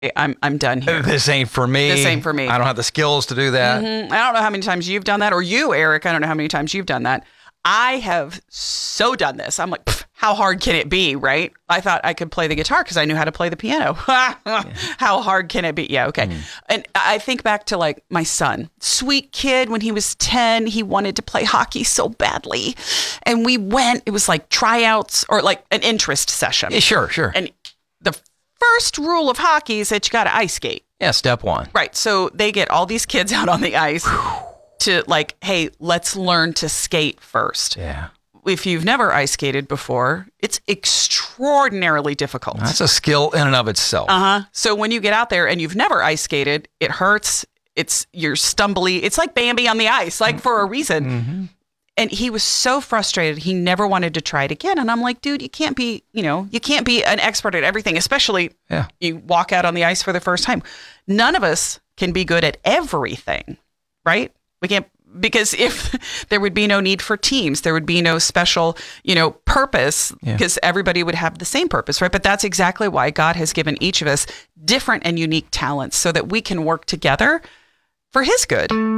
I'm done here. This ain't for me. This ain't for me. I don't have the skills to do that. I don't know how many times you've done that, or you, Eric. I don't know how many times you've done that. I have so done this. I'm like, how hard can it be, right? I thought I could play the guitar because I knew how to play the piano. How hard can it be? Yeah, okay. And I think back to like my son, sweet kid, when he was 10, he wanted to play hockey so badly. And we went, it was like tryouts or like an interest session. Yeah, sure. And the first rule of hockey is that you got to ice skate. Yeah, step one. Right. So they get all these kids out on the ice to like, hey, let's learn to skate first. Yeah. If you've never ice skated before, it's extraordinarily difficult. That's a skill in and of itself. So when you get out there and you've never ice skated, it hurts. You're stumbly. It's like Bambi on the ice, like for a reason. And he was so frustrated. He never wanted to try it again. And I'm like, dude, you can't be an expert at everything, especially you walk out on the ice for the first time. None of us can be good at everything, right? We can't, because if there would be no need for teams, there would be no special, purpose, because everybody would have the same purpose, right? But that's exactly why God has given each of us different and unique talents so that we can work together for his good.